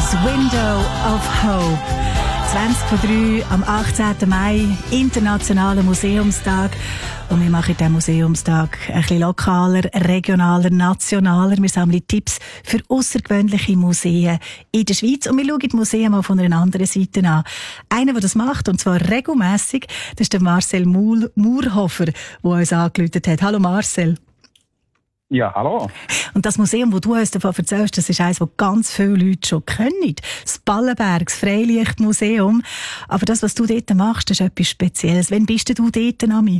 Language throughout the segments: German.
Brothers, Window of Hope. 20:03 am 18. Mai, internationaler Museumstag. Und wir machen diesen Museumstag ein bisschen lokaler, regionaler, nationaler. Wir sammeln Tipps für außergewöhnliche Museen in der Schweiz. Und wir schauen die Museen mal von einer anderen Seite an. Einer, der das macht, und zwar regelmässig, das ist der Marcel Murhofer, der uns angerufen hat. Hallo Marcel. Ja, hallo. Und das Museum, das du uns davon erzählst, das ist eines, das ganz viele Leute schon kennen. Das Ballenberg, das Freilichtmuseum. Aber das, was du dort machst, das ist etwas Spezielles. Wann bist du dort, Ami?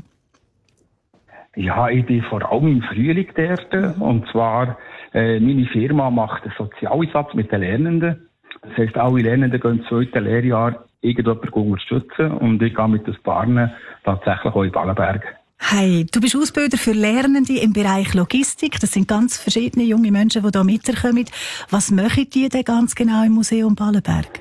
Ja, ich bin vor allem im Frühling dort. Und zwar, meine Firma macht einen Sozialeinsatz mit den Lernenden. Das heisst, alle Lernenden gehen im zweiten Lehrjahr irgendjemanden unterstützen. Und ich gehe mit den Partnern tatsächlich auch in Ballenberg. Hey, du bist Ausbilder für Lernende im Bereich Logistik. Das sind ganz verschiedene junge Menschen, die hier mitkommen. Was machen die denn ganz genau im Museum Ballenberg?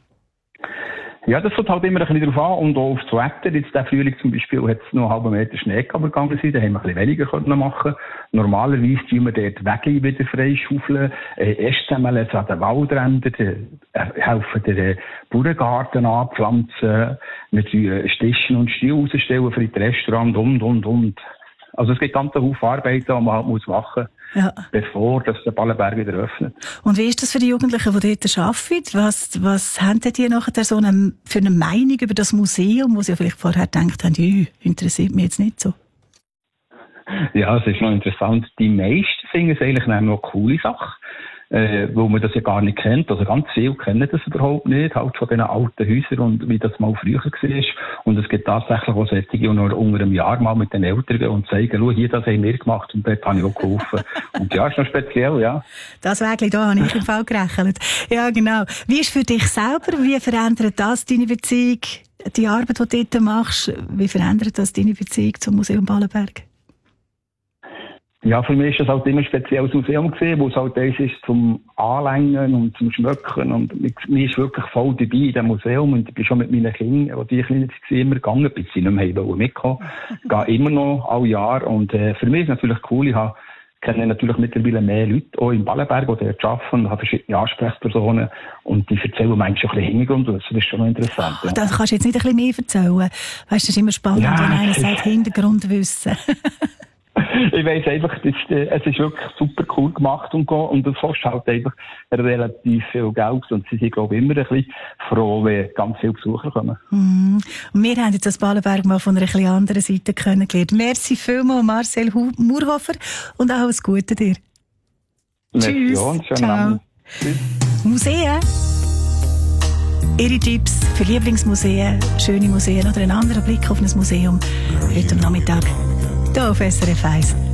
Ja, das kommt halt immer ein bisschen drauf an und auch aufs Wetter. Jetzt der Frühling zum Beispiel hat es noch einen halben Meter Schnee gegangen sein, da haben wir ein bisschen weniger machen. Normalerweise tun wir dort Wege wieder freischaufeln, Ästemmel an den Waldrändern, helfen den Bauerngarten anpflanzen, wir tun Stischen und Stiel rausstellen für das Restaurant und. Also es gibt ganz viele Arbeiten, die man halt machen muss, bevor das der Ballenberg wieder öffnet. Und wie ist das für die Jugendlichen, die dort arbeiten? Was haben die nachher so für eine Meinung über das Museum, wo sie vielleicht vorher gedacht haben, interessiert mich jetzt nicht so? Ja, es ist noch interessant. Die meisten finden es eigentlich noch eine coole Sache, weil man das ja gar nicht kennt. Also ganz viele kennen das überhaupt nicht, halt von diesen alten Häusern und wie das mal früher war. Und es gibt tatsächlich auch solche, die noch unter einem Jahr mal mit den Eltern und sagen, schau, hier, das haben wir gemacht und dort habe ich auch geholfen. Und ja, ist noch speziell, ja. Das Wägli da habe ich im Fall gerechnet. Ja, genau. Wie ist für dich selber, wie verändert das deine Beziehung, die Arbeit, die du dort machst, wie verändert das deine Beziehung zum Museum Ballenberg? Ja, für mich ist das halt immer ein spezielles Museum gewesen, wo es halt das ist zum Anlängen und zum Schmöcken. Und mir ist wirklich voll dabei in diesem Museum. Und ich bin schon mit meinen Kindern, die klein waren, immer gegangen, bis sie nicht mehr mitkommen. Ich gehe immer noch alle Jahre. Und für mich ist es natürlich cool, ich kenne natürlich mittlerweile mehr Leute, auch im Ballenberg, die dort arbeiten, und habe verschiedene Ansprechpersonen. Und die erzählen manchmal ein bisschen Hintergrund. Das ist schon noch interessant. Ja. Das kannst du jetzt nicht ein bisschen mehr erzählen. Weißt du, es ist immer spannend, wenn einer sagt, Hintergrundwissen. Ich weiss einfach, es ist wirklich super cool gemacht und du kostet halt einfach relativ viel Geld und sie sind, glaube ich, immer ein bisschen froh, wenn ganz viele Besucher kommen. Und wir haben jetzt das Ballenberg mal von einer etwas anderen Seite kennengelernt. Merci vielmals, Marcel Murhofer, und auch alles Gute dir. Tschüss. Ciao. Tschüss. Museen. Ihre Tipps für Lieblingsmuseen, schöne Museen oder einen anderen Blick auf ein Museum heute am Nachmittag hier auf SRF 1.